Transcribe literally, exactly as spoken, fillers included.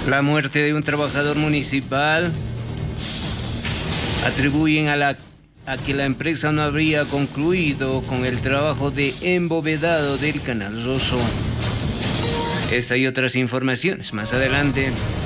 La muerte de un trabajador municipal atribuyen a, la, a que la empresa no habría concluido con el trabajo de embovedado del Canal Rosso. Esta y otras informaciones más adelante.